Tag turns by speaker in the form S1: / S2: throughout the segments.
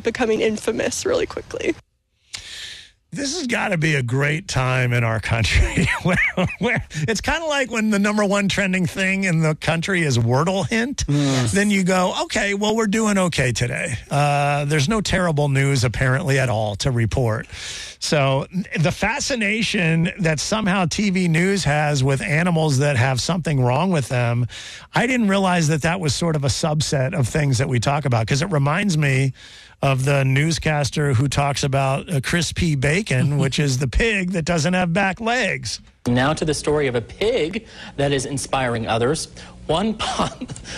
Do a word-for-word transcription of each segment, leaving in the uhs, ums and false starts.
S1: becoming infamous really quickly.
S2: This has got to be a great time in our country where, where it's kind of like when the number one trending thing in the country is Wordle hint. Yes. Then you go, okay, well, we're doing okay today. Uh, there's no terrible news apparently at all to report. So the fascination that somehow T V news has with animals that have something wrong with them, I didn't realize that that was sort of a subset of things that we talk about, because it reminds me of the newscaster who talks about uh, Chris P. Bacon, which is the pig that doesn't have back legs.
S3: Now to the story of a pig that is inspiring others. One pot,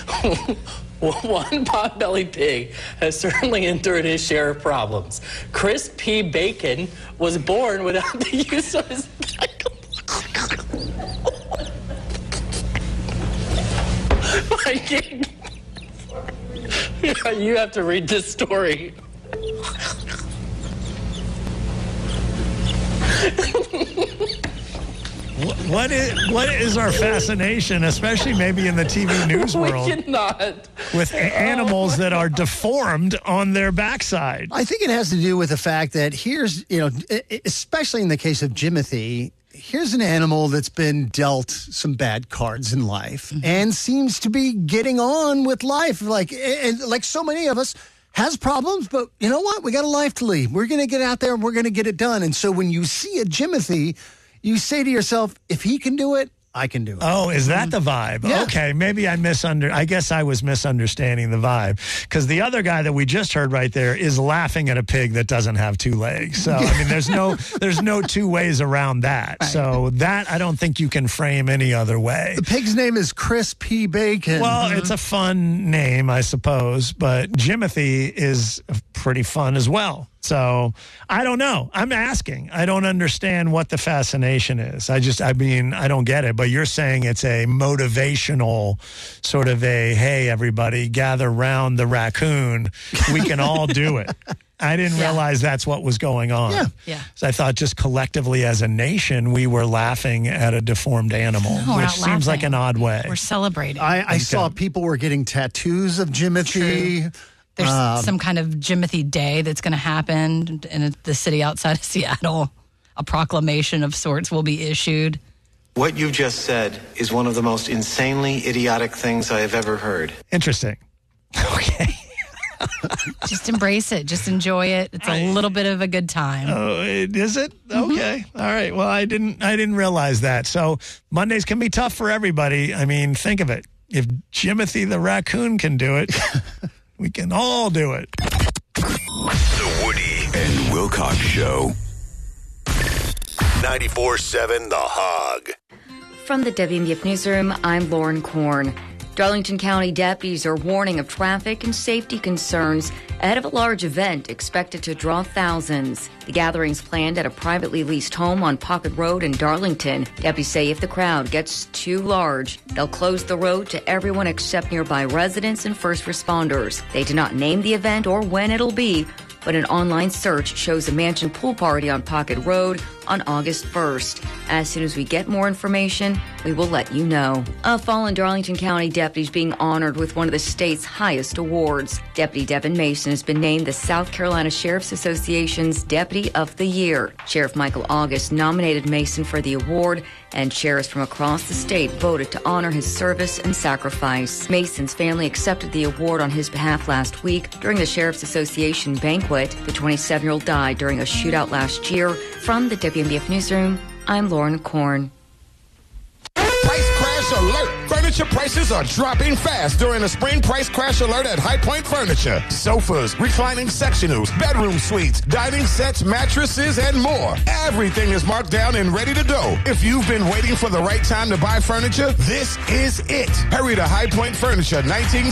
S3: one pot-bellied pig has certainly endured his share of problems. Chris P. Bacon was born without the use of his back. My king. You have to read this story.
S2: What is what is our fascination, especially maybe in the T V news world,
S3: we cannot.
S2: with a- animals that are deformed on their backside?
S4: I think it has to do with the fact that here's, you know, especially in the case of Jimothy, here's an animal that's been dealt some bad cards in life mm-hmm. and seems to be getting on with life. Like, and like so many of us, has problems, but you know what? We got a life to lead. We're going to get out there and we're going to get it done. And so when you see a Jimothy, you say to yourself, if he can do it, I can do it.
S2: Oh, is that the vibe?
S4: Yeah.
S2: Okay, maybe I misunder. I guess I was misunderstanding the vibe, because the other guy that we just heard right there is laughing at a pig that doesn't have two legs. So I mean, there's no there's no two ways around that. Right. So that I don't think you can frame any other way.
S4: The pig's name is Chris P. Bacon.
S2: Well, mm-hmm. it's a fun name, I suppose, but Jimothy is pretty fun as well. So I don't know. I'm asking. I don't understand what the fascination is. I just, I mean, I don't get it. But you're saying it's a motivational sort of a, hey, everybody, gather round the raccoon. We can all do it. I didn't yeah. realize that's what was going on.
S4: Yeah.
S5: yeah.
S2: So I thought just collectively as a nation, we were laughing at a deformed animal,
S5: no,
S2: which seems like an odd way.
S5: We're celebrating.
S4: I, I
S2: okay.
S4: saw people were getting tattoos of Jimothy.
S5: True. There's um, some kind of Jimothy Day that's going to happen in the city outside of Seattle. A proclamation of sorts will be issued.
S6: What you just said is one of the most insanely idiotic things I have ever heard.
S2: Interesting. Okay.
S5: Just embrace it. Just enjoy it. It's a little bit of a good time.
S2: Oh, is it? Okay. Mm-hmm. All right. Well, I didn't I didn't realize that. So Mondays can be tough for everybody. I mean, think of it. If Jimothy the raccoon can do it, we can all do it.
S7: The Woody and Wilcox Show. ninety-four seven The Hog.
S8: From the W M B F Newsroom, I'm Lauren Korn. Darlington County deputies are warning of traffic and safety concerns ahead of a large event expected to draw thousands. The gathering's planned at a privately leased home on Pocket Road in Darlington. Deputies say if the crowd gets too large, they'll close the road to everyone except nearby residents and first responders. They did not name the event or when it'll be, but an online search shows a mansion pool party on Pocket Road on August first. As soon as we get more information, we will let you know. A fallen Darlington County deputy is being honored with one of the state's highest awards. Deputy Devin Mason has been named the South Carolina Sheriff's Association's Deputy of the Year. Sheriff Michael August nominated Mason for the award, and sheriffs from across the state voted to honor his service and sacrifice. Mason's family accepted the award on his behalf last week during the Sheriff's Association banquet. The twenty-seven-year-old died during a shootout last year. From the W M B F Newsroom, I'm Lauren Korn.
S9: Price crash alert! Furniture prices are dropping fast during a spring price crash alert at High Point Furniture. Sofas, reclining sectionals, bedroom suites, dining sets, mattresses, and more. Everything is marked down and ready to go. If you've been waiting for the right time to buy furniture, this is it. Hurry to High Point Furniture, nineteen